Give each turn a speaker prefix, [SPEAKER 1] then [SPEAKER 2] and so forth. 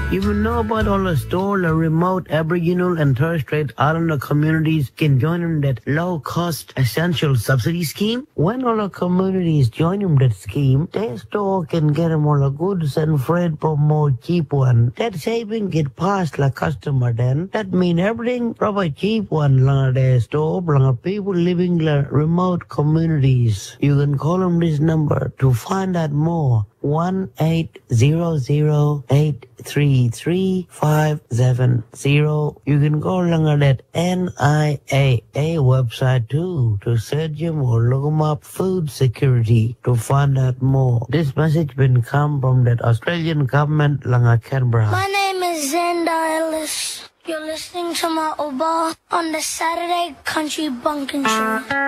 [SPEAKER 1] Even know about all the store, the remote Aboriginal and Torres Strait Islander communities can join in that low-cost essential subsidy scheme? When all the communities join in that scheme, their store can get them all the goods and freight for more cheap one. That saving get past the customer then. That mean everything from a cheap one like their store, like people living in the remote communities. You can call them this number to find out more. 1-800-833-570. You can go along that NIAA website too to search them or look them up food security to find out more. This message been come from that Australian government langa Canberra.
[SPEAKER 2] My name is Zenda Ellis. You're listening to my Oba on the Saturday Country Bunkin' Show.